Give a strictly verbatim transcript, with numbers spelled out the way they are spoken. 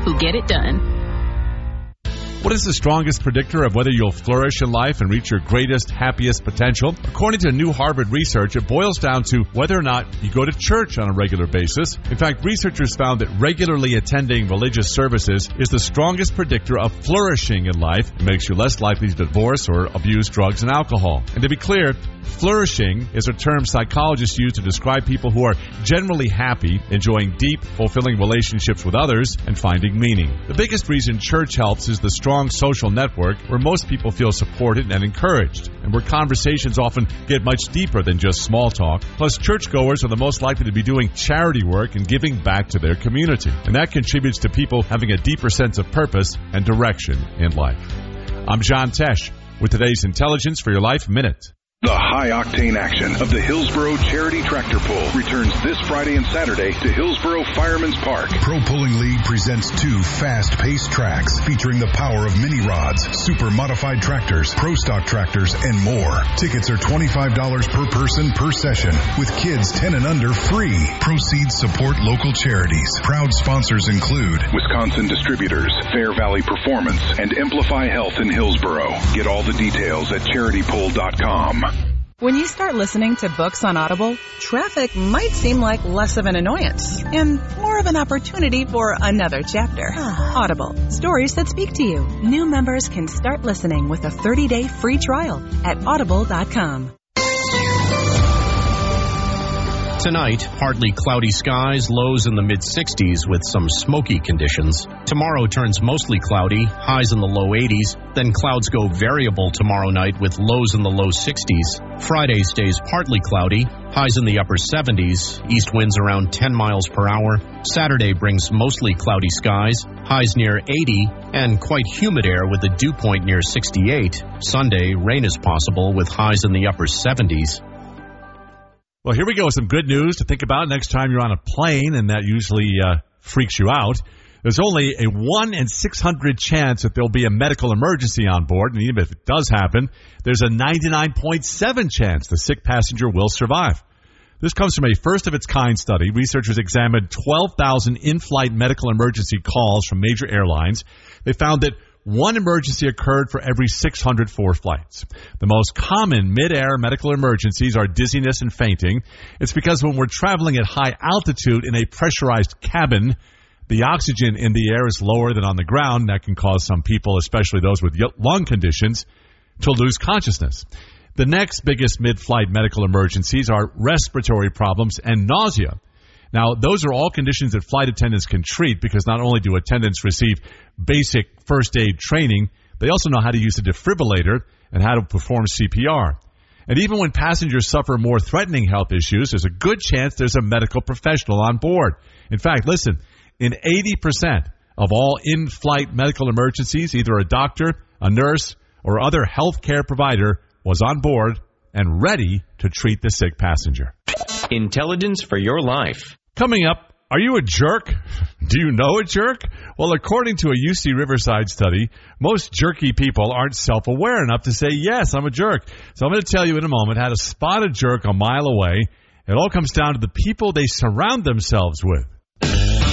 who get it done. What is the strongest predictor of whether you'll flourish in life and reach your greatest, happiest potential? According to new Harvard research, it boils down to whether or not you go to church on a regular basis. In fact, researchers found that regularly attending religious services is the strongest predictor of flourishing in life. It makes you less likely to divorce or abuse drugs and alcohol. And to be clear, flourishing is a term psychologists use to describe people who are generally happy, enjoying deep, fulfilling relationships with others, and finding meaning. The biggest reason church helps is the strong social network where most people feel supported and encouraged, and where conversations often get much deeper than just small talk. Plus, churchgoers are the most likely to be doing charity work and giving back to their community, and that contributes to people having a deeper sense of purpose and direction in life. I'm John Tesh with today's Intelligence for Your Life Minute. The high-octane action of the Hillsboro Charity Tractor Pull returns this Friday and Saturday to Hillsboro Fireman's Park. Pro Pulling League presents two fast-paced tracks featuring the power of mini rods, super modified tractors, pro stock tractors, and more. Tickets are twenty-five dollars per person per session, with kids ten and under free. Proceeds support local charities. Proud sponsors include Wisconsin Distributors, Fair Valley Performance, and Amplify Health in Hillsboro. Get all the details at charity pull dot com. When you start listening to books on Audible, traffic might seem like less of an annoyance and more of an opportunity for another chapter. Audible, stories that speak to you. New members can start listening with a thirty-day free trial at audible dot com. Tonight, partly cloudy skies, lows in the mid-sixties with some smoky conditions. Tomorrow turns mostly cloudy, highs in the low eighties. Then clouds go variable tomorrow night with lows in the low sixties. Friday stays partly cloudy, highs in the upper seventies, east winds around ten miles per hour. Saturday brings mostly cloudy skies, highs near eighty, and quite humid air with a dew point near sixty-eight. Sunday, rain is possible with highs in the upper seventies. Well, here we go with some good news to think about next time you're on a plane, and that usually uh, freaks you out. There's only a one in six hundred chance that there'll be a medical emergency on board, and even if it does happen, there's a ninety-nine point seven chance the sick passenger will survive. This comes from a first-of-its-kind study. Researchers examined twelve thousand in-flight medical emergency calls from major airlines. They found that one emergency occurred for every six hundred four flights. The most common mid-air medical emergencies are dizziness and fainting. It's because when we're traveling at high altitude in a pressurized cabin, the oxygen in the air is lower than on the ground. That can cause some people, especially those with lung conditions, to lose consciousness. The next biggest mid-flight medical emergencies are respiratory problems and nausea. Now, those are all conditions that flight attendants can treat because not only do attendants receive basic first aid training, they also know how to use a defibrillator and how to perform C P R. And even when passengers suffer more threatening health issues, there's a good chance there's a medical professional on board. In fact, listen, in eighty percent of all in-flight medical emergencies, either a doctor, a nurse, or other health care provider was on board and ready to treat the sick passenger. Intelligence for your life. Coming up, are you a jerk? Do you know a jerk? Well, according to a U C Riverside study, most jerky people aren't self-aware enough to say, yes, I'm a jerk. So I'm going to tell you in a moment how to spot a jerk a mile away. It all comes down to the people they surround themselves with.